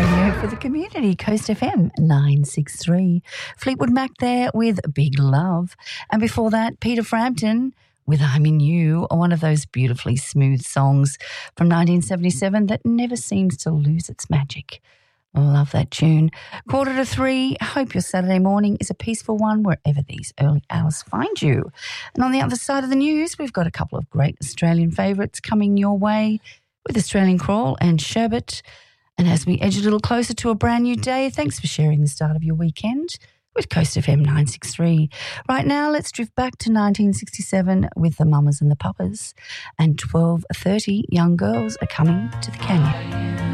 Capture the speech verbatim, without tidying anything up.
radio for the community, Coast F M nine sixty-three. Fleetwood Mac there with Big Love. And before that, Peter Frampton with I'm in You, one of those beautifully smooth songs from nineteen seventy-seven that never seems to lose its magic. Love that tune. Quarter to three. Hope your Saturday morning is a peaceful one wherever these early hours find you. And on the other side of the news, we've got a couple of great Australian favourites coming your way with Australian Crawl and Sherbet. And as we edge a little closer to a brand new day, thanks for sharing the start of your weekend with Coast F M nine sixty-three. Right now, let's drift back to nineteen sixty-seven with the Mamas and the Papas. And twelve thirty young girls are coming to the canyon.